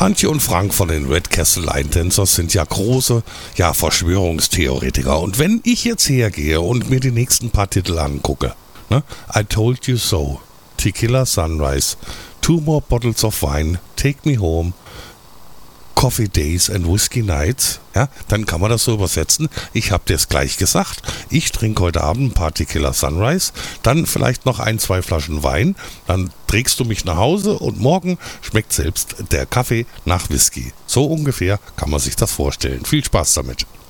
Antje und Frank von den Red Castle Line Dancers sind ja große, Verschwörungstheoretiker. Und wenn ich jetzt hergehe und mir die nächsten paar Titel angucke, ne? I Told You So, Tequila Sunrise, Two More Bottles of Wine, Take Me Home, Coffee Days and Whiskey Nights, ja, dann kann man das so übersetzen. Ich habe dir es gleich gesagt. Ich trinke heute Abend ein paar Tequila Sunrise, dann vielleicht noch 1-2 Flaschen Wein, dann trägst du mich nach Hause und morgen schmeckt selbst der Kaffee nach Whisky. So ungefähr kann man sich das vorstellen. Viel Spaß damit.